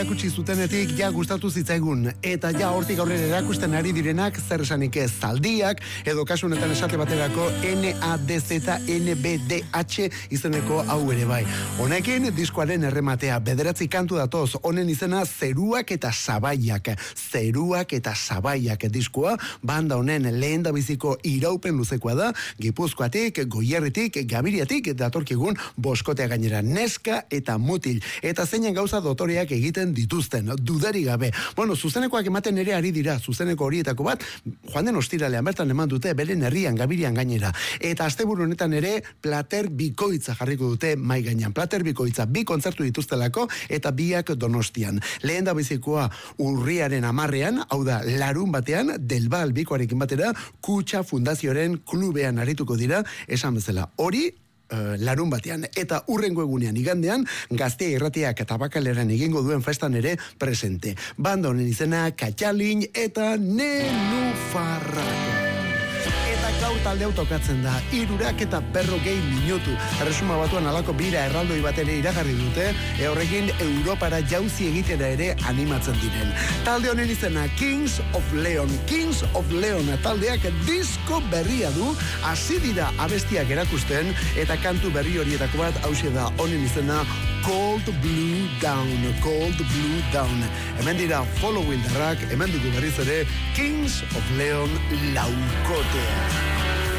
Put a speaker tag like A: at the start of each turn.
A: Erakutsi zutenetik ja gustatu zitzaigun, eta ja hortik aurrera erakusten ari direnak zer esanik ez, zaldiak, edo kasu honetan esate baterako NADZNBDH izeneko hau ere bai. Honekin diskoaren errematea, 9 kantu datoz, honen izena Zeruak eta Sabaiak diskoa, banda honen lehendabiziko iraupen luzekoa da, Gipuzkoatik, Goierritik, Gabiriatik datorkigun boskotea gainera, neska eta mutil, eta zeinen gauza dotoreak egiten dituzten, dudari gabe. Bueno, zuzenekoak ematen ere ari dira, zuzeneko horietako bat, joan den ostiralean bertan eman dute, beren herrian, Gabirian gainera. Eta asteburu honetan ere, plater bikoitza jarriko dute mai gainean. Plater bikoitza, 2 kontzertu dituztelako, eta 2 Donostian. Lehen da bizikoa urriaren 10ean, hau da, larun batean, Delba albikoarekin batera, Kutxa Fundazioaren klubean arituko dira, esan bezala. Hori, larun batean, eta urrengo egunean igandean, Gaztea Irratiak eta Tabakaleran egingo duen festan ere presente. Banda honen izena Katxalin eta Nenufarrak. Gaur talde hau tokatzen da, 3:40 minutu. Erresuma Batuan alako bira erraldoi bat ere iragarri dute, horrekin Europara jauzi egitera ere animatzen diren. Talde honen izena Kings of Leon. Kings of Leon taldeak disko berria du, hasi dira abestiak erakusten, eta kantu berri horietako bat hauxe da, honen izena Cold Blue Down. Cold Blue Down. Hemen dira Follow Wilderrak, hemen dugu berriz ere Kings of Leon laukotea.